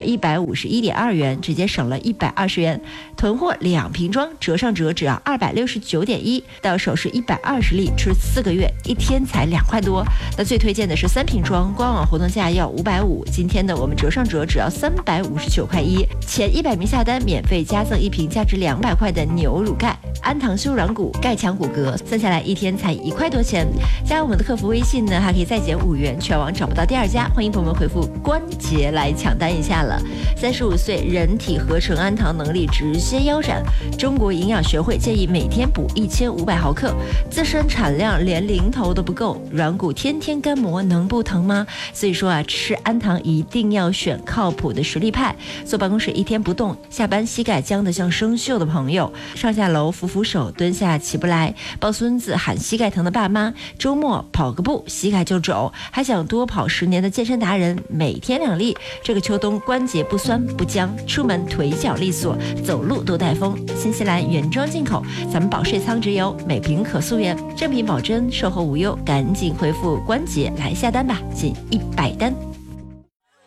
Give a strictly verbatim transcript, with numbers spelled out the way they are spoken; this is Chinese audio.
一百五十一点二元，直接省了一百二十元。囤货两瓶装，折上折只要二百六十九点一，到手是一百二十粒，吃四个月，一天才两块多。那最推荐的是三瓶装，官网活动价要五百五，今天呢我们折上折只要三百五十九块一，前一百名下单免费加赠一瓶价值两百块的牛乳钙，安糖修软骨，钙强骨骼，算下来一天才一块多钱。加我们的客服微信呢，还可以再减五元，全网找不到第二家。欢迎朋友们回复关节来抢单一下了。三十五岁人体合成氨糖能力直接腰斩，中国营养学会建议每天补一千五百毫克，自身产量连零头都不够，软骨天天干磨能不疼吗？所以说啊，吃氨糖一定要选靠谱的实力派。坐办公室一天不动，下班膝盖僵得像生锈的朋友，上下楼扶扶手，蹲下起不来，抱孙子喊膝盖疼的爸妈，周末跑个步膝盖就肿，还想多跑十年的健身达人，每天两粒，这个秋冬关节不酸不僵，出门腿脚利索，走路都带风。新西兰原装进口，咱们保税仓直邮，每瓶可溯源，正品保真，售后无忧，赶紧回复关节来下单吧，仅一百单。